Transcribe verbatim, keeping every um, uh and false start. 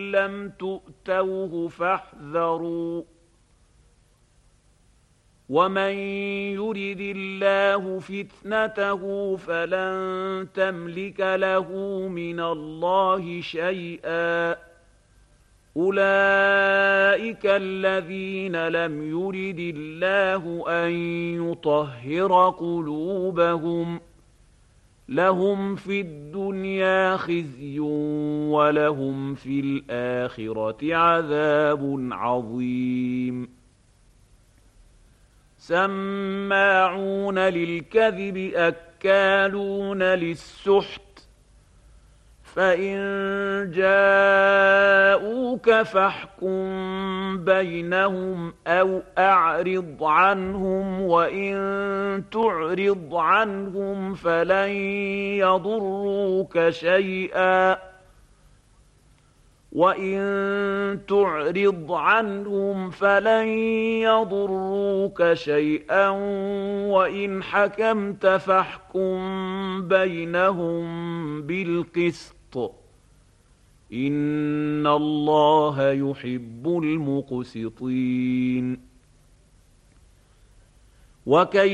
لم تؤتوه فاحذروا ومن يرد الله فتنته فلن تملك له من الله شيئا أولئك الذين لم يرد الله أن يطهر قلوبهم لهم في الدنيا خزي ولهم في الآخرة عذاب عظيم سماعون للكذب أكالون للسحت فإن جاءوك فاحكم بينهم أو أعرض عنهم وإن تعرض عنهم فلن يضروك شيئا وإن تعرض عنهم فلن يضروك شيئا وإن حكمت فاحكم بينهم بالقسط إن الله يحب المقسطين وكيف